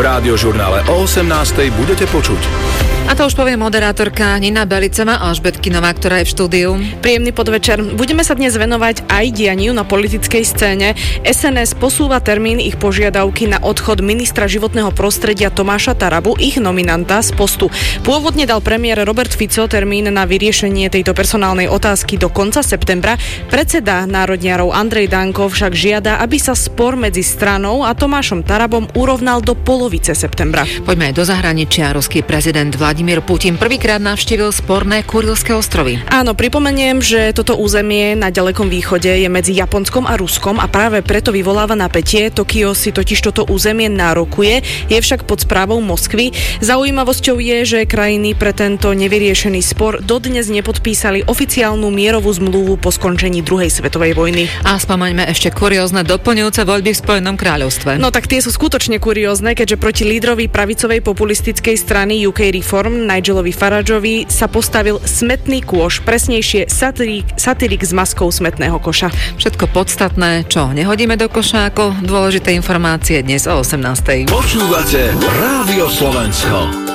Rádiožurnále o 18:00 budete počuť. A to už povie moderátorka Nina Belicová a Alžbetkinová, ktorá je v štúdiu. Príjemný podvečer. Budeme sa dnes venovať aj dianiu na politickej scéne. SNS posúva termín ich požiadavky na odchod ministra životného prostredia Tomáša Tarabu, ich nominanta z postu. Pôvodne dal premiér Robert Fico termín na vyriešenie tejto personálnej otázky do konca septembra. Predseda národniarov Andrej Danko však žiada, aby sa spor medzi stranou a Tomášom Tarabom urovnal do polovice septembra. Poďme aj do zahraničia. Ruský prezident Vladimír Putin prvýkrát navštívil sporné Kurilské ostrovy. Áno, pripomeniem, že toto územie na ďalekom východe je medzi Japonskom a Ruskom a práve preto vyvoláva napätie. Tokio si totiž toto územie nárokuje, je však pod správou Moskvy. Zaujímavosťou je, že krajiny pre tento nevyriešený spor dodnes nepodpísali oficiálnu mierovú zmluvu po skončení druhej svetovej vojny. A spomeňme ešte kuriózne doplňujúce voľby v Spojenom kráľovstve. No tak tie sú skutočne kuriózne, keďže proti lídrovi pravicovej populistickej strany UK Reform Nigelovi Farageovi sa postavil smetný kôš, presnejšie satyrik s maskou smetného koša. Všetko podstatné, čo nehodíme do koša, ako dôležité informácie dnes o 18:00. Počúvate Rádio Slovensko.